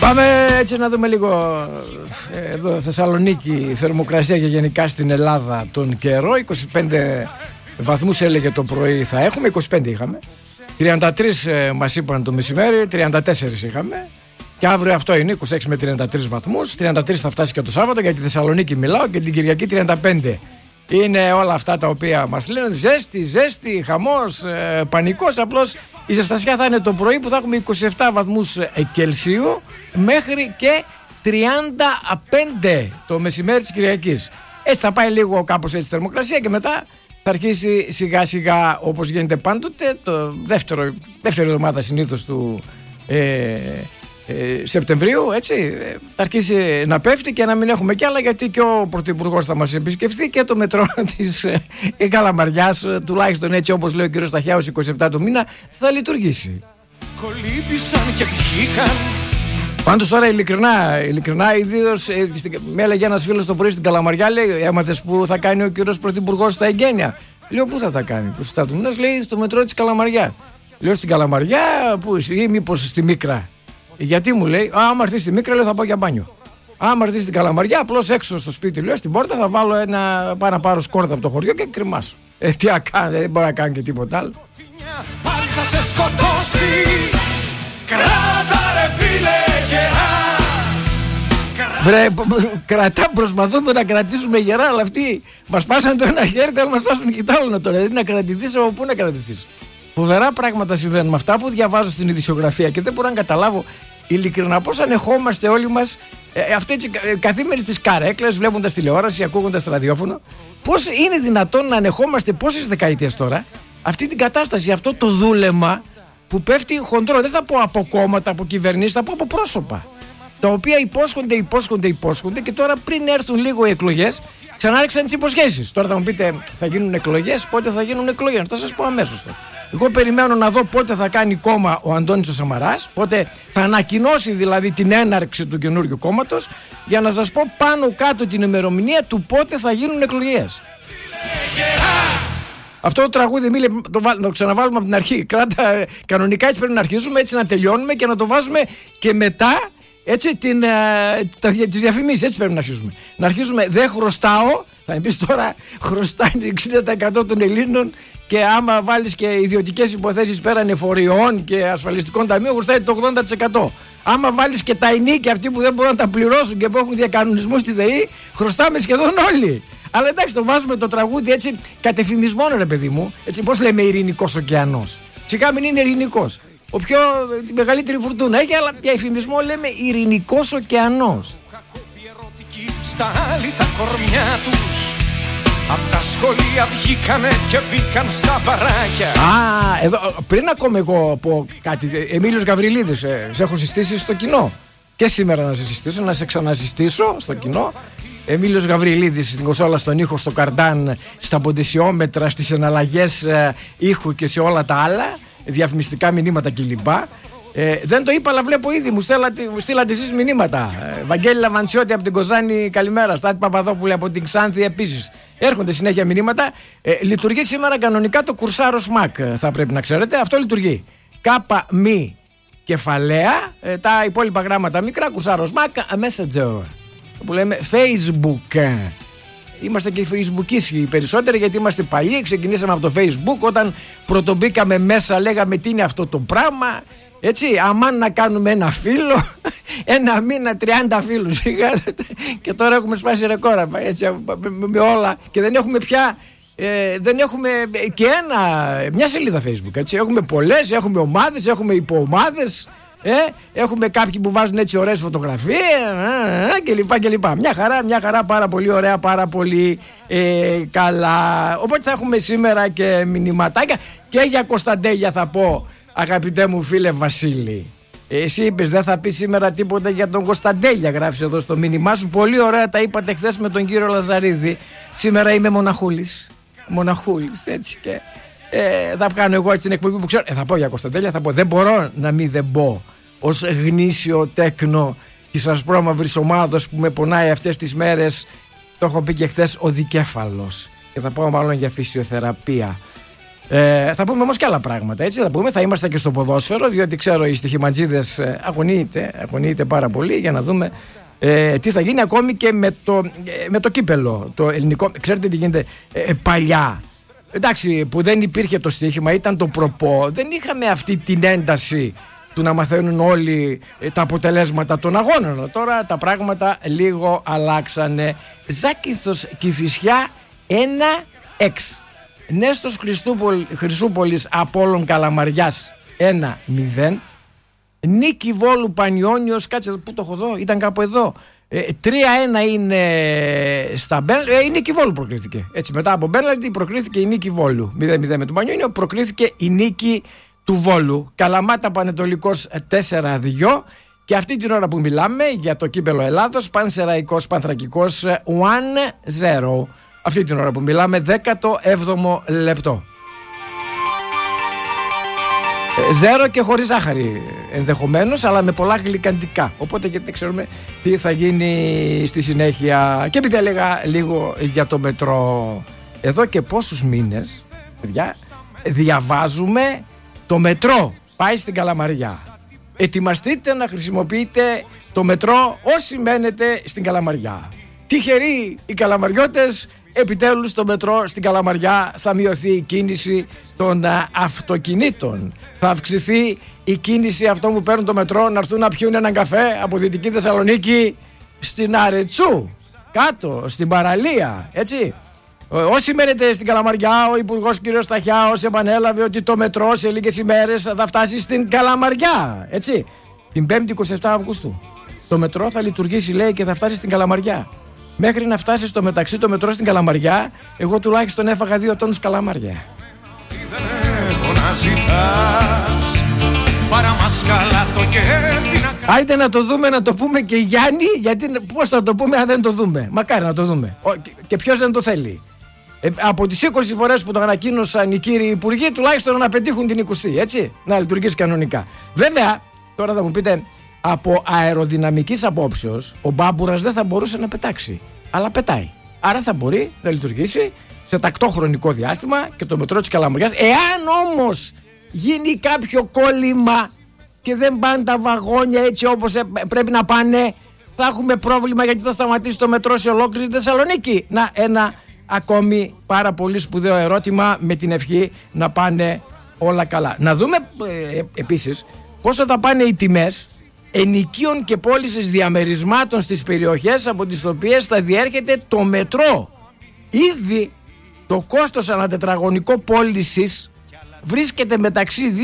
Πάμε έτσι να δούμε λίγο εδώ Θεσσαλονίκη, θερμοκρασία και γενικά στην Ελλάδα τον καιρό. 25 βαθμούς έλεγε το πρωί θα έχουμε, 25 είχαμε. 33 μας είπαν το μεσημέρι, 34 είχαμε. Και αύριο αυτό είναι, 26 με 33 βαθμούς. 33 θα φτάσει και το Σάββατο, για τη Θεσσαλονίκη μιλάω, και την Κυριακή 35. Είναι όλα αυτά τα οποία μας λένε. Ζέστη, χαμός, πανικός. Απλώς η ζεστασιά θα είναι το πρωί που θα έχουμε 27 βαθμούς Κελσίου μέχρι και 35 το μεσημέρι της Κυριακής. Έτσι θα πάει λίγο κάπως έτσι θερμοκρασία και μετά θα αρχίσει σιγά σιγά, όπως γίνεται πάντοτε, το δεύτερη εβδομάδα συνήθως του Σεπτεμβρίου, έτσι, θα αρχίσει να πέφτει και να μην έχουμε κι άλλα, γιατί και ο Πρωθυπουργός θα μας επισκεφθεί και το μετρό της Καλαμαριάς, τουλάχιστον έτσι όπως λέει ο κ. Σταχιάους, 27 του μήνα θα λειτουργήσει. Κολύμπησαν και βγήκαν. Πάντως τώρα ειλικρινά, ιδίως με έλεγε ένας φίλος το πρωί στην Καλαμαριά, λέει, έμαθες που θα κάνει ο κύριος Πρωθυπουργός στα εγγένεια? Λέω, πού θα τα κάνει? 27 του μήνας, λέει, στο μετρό της Καλαμαριά. Λέω, στην Καλαμαριά, πού, ή μήπως στη Μίκρα? Γιατί μου λέει, άμα έρθει στη Μίκρα, λέω, θα πάω για μπάνιο. Άμα έρθει στην Καλαμαριά, απλώς έξω στο σπίτι, λέω, στην πόρτα θα βάλω πάω να πάρω σκόρδα από το χωριό και κρυμάσω. Τι να κάνει, δεν μπορεί να κάνει και τίποτα άλλο. Πάλι θα σε σκοτώσει. Κράτα ρε φίλε γερά. Προσπαθούμε να κρατήσουμε γερά, αλλά αυτοί μας πάσαν το ένα χέρι, αλλά μας πάσουν και το άλλο τώρα. Δηλαδή να κρατηθείς, από πού να κρατηθείς? Φοβερά πράγματα συμβαίνουν με αυτά που διαβάζω στην ειδησιογραφία και δεν μπορώ να καταλάβω ειλικρινά πώς ανεχόμαστε όλοι μας αυτές καθήμενοι στις καρέκλες, βλέποντας τηλεόραση, ακούγοντας ραδιόφωνο. Πώς είναι δυνατόν να ανεχόμαστε πόσες δεκαετίες τώρα αυτή την κατάσταση, αυτό το δούλεμα που πέφτει χοντρό? Δεν θα πω από κόμματα, από κυβερνήσεις, θα πω από πρόσωπα τα οποία υπόσχονται και τώρα πριν έρθουν λίγο οι εκλογές ξανά άρχισαν τις υποσχέσεις. Τώρα θα μου πείτε, θα γίνουν εκλογές? Πότε θα γίνουν εκλογές? Θα σας πω αμέσως. Εγώ περιμένω να δω πότε θα κάνει κόμμα ο Αντώνης ο Σαμαράς, πότε θα ανακοινώσει δηλαδή την έναρξη του καινούριου κόμματος, για να σας πω πάνω κάτω την ημερομηνία του πότε θα γίνουν εκλογές. Αυτό το τραγούδι, το ξαναβάλουμε από την αρχή. Κανονικά έτσι πρέπει να αρχίζουμε, έτσι να τελειώνουμε και να το βάζουμε και μετά, έτσι, τις διαφημίσεις. Έτσι πρέπει να αρχίζουμε. Να αρχίζουμε, δεν χρωστάω. Θα πεις τώρα, χρωστάει 60% των Ελλήνων και άμα βάλεις και ιδιωτικές υποθέσεις πέραν εφοριών και ασφαλιστικών ταμείων, χρωστάει το 80%. Άμα βάλεις και τα ενίκια, αυτοί που δεν μπορούν να τα πληρώσουν και που έχουν διακανονισμό στη ΔΕΗ, χρωστάμε σχεδόν όλοι. Αλλά εντάξει, το βάζουμε το τραγούδι έτσι κατεφημισμό, ρε παιδί μου. Έτσι, πώς λέμε ειρηνικός ωκεανός? Σιγά μην είναι ειρηνικός. Τη μεγαλύτερη φουρτούνα έχει, αλλά για εφημισμό λέμε ειρηνικός ωκεανός. Στα άλλη τα κορμιά τους απ' τα σχολεία βγήκανε και μπήκαν στα μπαράκια. Εδώ πριν ακόμα εγώ πω κάτι, Εμίλιος Γαβριλίδης, σε έχω συστήσει στο κοινό. Και σήμερα να σε συστήσω, να σε ξανασυστήσω στο κοινό. Εμίλιος Γαβριλίδης στην κονσόλα, στον ήχο, στο καρντάν, στα ποντισιόμετρα, στις εναλλαγές ήχου και σε όλα τα άλλα, διαφημιστικά μηνύματα κλπ. Δεν το είπα, αλλά βλέπω ήδη μου στείλατε εσείς μηνύματα. Βαγγέλη Λαβαντσιώτη από την Κοζάνη, καλημέρα. Στάθη Παπαδόπουλη από την Ξάνθη επίσης. Έρχονται συνέχεια μηνύματα. Λειτουργεί σήμερα κανονικά το κουρσάρο ΣΜΑΚ, θα πρέπει να ξέρετε. Αυτό λειτουργεί. Κάπα μη κεφαλαία, τα υπόλοιπα γράμματα μικρά, κουρσάρο ΣΜΑΚ, Messenger. Που λέμε Facebook. Είμαστε και Facebookίσοι οι περισσότεροι, γιατί είμαστε παλιοί. Ξεκινήσαμε από το Facebook. Όταν πρωτομπήκαμε μέσα, λέγαμε τι είναι αυτό το πράγμα. Έτσι, αμάν να κάνουμε ένα φίλο, ένα μήνα 30 φίλους. Και τώρα έχουμε σπάσει ρεκόρα, έτσι, με όλα. Και δεν έχουμε πια, δεν έχουμε και μια σελίδα Facebook. Έτσι. Έχουμε πολλές, έχουμε ομάδες, έχουμε υποομάδες. Έχουμε κάποιοι που βάζουν έτσι ωραίες φωτογραφίες κλπ. Μια χαρά, πάρα πολύ ωραία, πάρα πολύ καλά. Οπότε θα έχουμε σήμερα και μηνυματάκια. Και για Κωνσταντέλια θα πω, αγαπητέ μου φίλε Βασίλη. Εσύ είπες δεν θα πεις σήμερα τίποτα για τον Κωνσταντέλια, γράφεις εδώ στο μήνυμά σου. Πολύ ωραία τα είπατε χθες με τον κύριο Λαζαρίδη. Σήμερα είμαι μοναχούλης, έτσι, και θα κάνω εγώ έτσι την εκπομπή που ξέρω. Θα πω για Κωνσταντέλια, θα πω. Δεν μπορώ να μην δεν πω ως γνήσιο τέκνο της ασπρόμαυρης ομάδος που με πονάει αυτές τις μέρες. Το έχω πει και χθες, ο δικέφαλος. Και θα πω μάλλον για φυσιοθεραπεία. Θα πούμε όμως και άλλα πράγματα, έτσι. Θα είμαστε και στο ποδόσφαιρο, διότι ξέρω οι στοιχηματζίδες αγωνίζεται πάρα πολύ για να δούμε τι θα γίνει ακόμη και με το κύπελο, το ελληνικό. Ξέρετε τι γίνεται παλιά. Εντάξει, που δεν υπήρχε το στοίχημα, ήταν το προπό. Δεν είχαμε αυτή την ένταση του να μαθαίνουν όλοι τα αποτελέσματα των αγώνων. Τώρα τα πράγματα λίγο αλλάξανε. Ζάκυνθος Κηφισιά 1-6. Νέστος Χρυσούπολης Απόλλων Καλαμαριάς 1-0. Νίκη Βόλου Πανιόνιος, κάτσε πού το έχω εδώ, ήταν κάπου εδώ. 3-1 είναι στα Μπένλαντι. Η Νίκη Βόλου προκρίθηκε. Έτσι, μετά από Μπένλαντι προκρίθηκε η Νίκη Βόλου. 0-0 με τον Πανιόνιο, προκρίθηκε η Νίκη του Βόλου. Καλαμάτα Πανετολικός 4-2. Και αυτή την ώρα που μιλάμε για το κύπελο Ελλάδος, Πανσεραϊκός Πανθρακικός 1-0. Αυτή την ώρα που μιλάμε, 17ο λεπτό. 0 και χωρίς ζάχαρη ενδεχομένως, αλλά με πολλά γλυκαντικά. Οπότε γιατί δεν ξέρουμε τι θα γίνει στη συνέχεια. Και επειδή έλεγα λίγο για το μετρό, εδώ και πόσους μήνες, παιδιά, διαβάζουμε το μετρό πάει στην Καλαμαριά. Ετοιμαστείτε να χρησιμοποιείτε το μετρό όσοι μένετε στην Καλαμαριά. Τυχεροί οι Καλαμαριώτες, επιτέλους στο μετρό στην Καλαμαριά θα μειωθεί η κίνηση των αυτοκινήτων. Θα αυξηθεί η κίνηση αυτών που παίρνουν το μετρό να έρθουν να πιούν έναν καφέ από Δυτική Θεσσαλονίκη στην Αρετσού, κάτω, στην παραλία, έτσι. Όσοι μένετε στην Καλαμαριά, ο Υπουργός κ. Σταχιάος επανέλαβε ότι το μετρό σε λίγες ημέρες θα φτάσει στην Καλαμαριά, έτσι. Την 5η 27 Αυγούστου. Το μετρό θα λειτουργήσει, λέει, και θα φτάσει στην Καλαμαριά. Μέχρι να φτάσει στο μεταξύ το μετρό στην Καλαμαριά, εγώ τουλάχιστον έφαγα 2 τόνους καλαμάρια. Άιτε να το δούμε, να το πούμε και Γιάννη, γιατί πώς θα το πούμε αν δεν το δούμε. Μακάρι να το δούμε. Και ποιος δεν το θέλει. Από τις 20 φορές που το ανακοίνωσαν οι κύριοι υπουργοί, τουλάχιστον να πετύχουν την 20η, έτσι. Να λειτουργήσει κανονικά. Βέβαια, τώρα θα μου πείτε, από αεροδυναμικής απόψεως, ο Μπάμπουρας δεν θα μπορούσε να πετάξει. Αλλά πετάει. Άρα θα μπορεί να λειτουργήσει σε τακτό χρονικό διάστημα και το μετρό της Καλαμαριάς. Εάν όμως γίνει κάποιο κόλλημα και δεν πάνε τα βαγόνια έτσι όπως πρέπει να πάνε, θα έχουμε πρόβλημα, γιατί θα σταματήσει το μετρό σε ολόκληρη τη Θεσσαλονίκη. Να, ένα ακόμη πάρα πολύ σπουδαίο ερώτημα, με την ευχή να πάνε όλα καλά. Να δούμε επίσης πόσο θα πάνε οι τιμές ενοικίων και πώλησης διαμερισμάτων στις περιοχές από τις οποίες θα διέρχεται το μετρό. Ήδη το κόστος ανά τετραγωνικό πώλησης βρίσκεται μεταξύ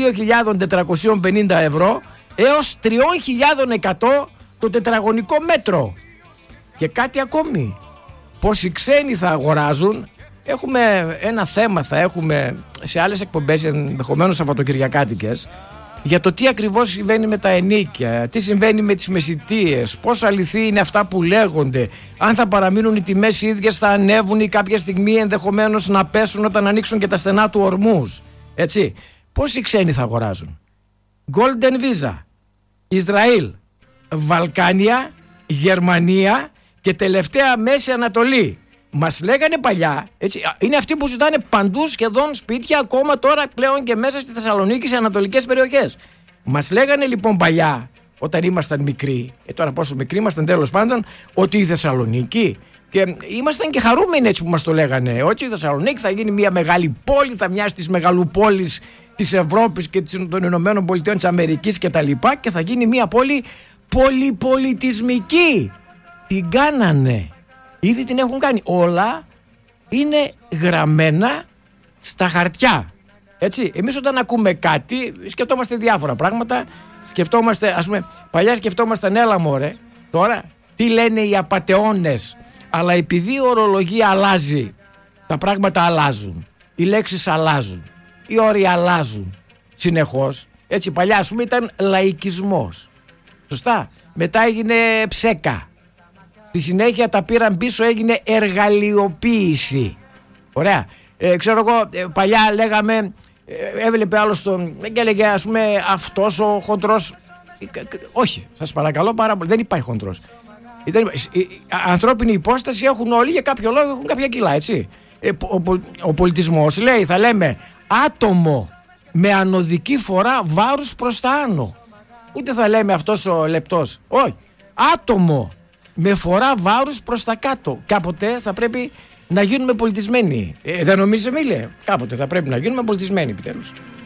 2.450 ευρώ έως 3.100 το τετραγωνικό μέτρο. Και κάτι ακόμη, πόσοι ξένοι θα αγοράζουν. Έχουμε ένα θέμα, θα έχουμε σε άλλες εκπομπές, ενδεχομένως σαββατοκυριακάτικες, για το τι ακριβώς συμβαίνει με τα ενοίκια, τι συμβαίνει με τις μεσητείες, πόσο αληθή είναι αυτά που λέγονται, αν θα παραμείνουν οι τιμές οι ίδιες, θα ανέβουν ή κάποια στιγμή ενδεχομένως να πέσουν όταν ανοίξουν και τα στενά του Ορμούς. Έτσι, πόσοι ξένοι θα αγοράζουν? Golden Visa, Ισραήλ, Βαλκάνια, Γερμανία και τελευταία Μέση Ανατολή. Μας λέγανε παλιά, έτσι, είναι αυτοί που ζητάνε παντού σχεδόν σπίτια, ακόμα τώρα πλέον και μέσα στη Θεσσαλονίκη, σε ανατολικές περιοχές. Μας λέγανε λοιπόν παλιά, όταν ήμασταν μικροί, τώρα πόσο μικροί ήμασταν τέλος πάντων, ότι η Θεσσαλονίκη, και ήμασταν και χαρούμενοι έτσι που μας το λέγανε, ότι η Θεσσαλονίκη θα γίνει μια μεγάλη πόλη, θα μοιάσει τις μεγαλοπόλεις της Ευρώπης και των Ηνωμένων Πολιτειών της Αμερικής και τα λοιπά, και θα γίνει μια πόλη πολυπολιτισμική. Την κάνανε. Ήδη την έχουν κάνει. Όλα είναι γραμμένα στα χαρτιά. Έτσι, εμείς όταν ακούμε κάτι, σκεφτόμαστε διάφορα πράγματα. Σκεφτόμαστε, ας πούμε, παλιά σκεφτόμασταν, έλα μωρέ, τώρα τι λένε οι απατεώνες. Αλλά επειδή η ορολογία αλλάζει, τα πράγματα αλλάζουν. Οι λέξεις αλλάζουν. Οι όροι αλλάζουν συνεχώς. Έτσι, παλιά, ας πούμε, ήταν λαϊκισμός. Σωστά. Μετά έγινε ψέκα. Στη συνέχεια τα πήραν πίσω, έγινε εργαλειοποίηση. Ωραία. Ξέρω εγώ, παλιά λέγαμε, έβλεπε άλλος τον και έλεγε, ας πούμε, αυτός ο χοντρός. Όχι, σας παρακαλώ πάρα πολύ, δεν υπάρχει χοντρός. Ανθρώπινη υπόσταση έχουν όλοι, για κάποιο λόγο έχουν κάποια κιλά, έτσι. Ο πολιτισμός λέει, θα λέμε, άτομο με ανωδική φορά βάρους προς τα άνω. Ούτε θα λέμε αυτός ο λεπτός. Όχι. Άτομο με φορά βάρους προς τα κάτω. Κάποτε θα πρέπει να γίνουμε πολιτισμένοι. Δεν νομίζεις, Εμίλια? Κάποτε θα πρέπει να γίνουμε πολιτισμένοι επιτέλους.